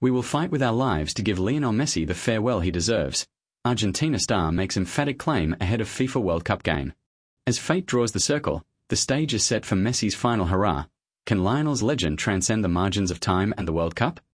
We will fight with our lives to give Lionel Messi the farewell he deserves. Argentina star makes emphatic claim ahead of FIFA World Cup game. As fate draws the circle, the stage is set for Messi's final hurrah. Can Lionel's legend transcend the margins of time and the World Cup?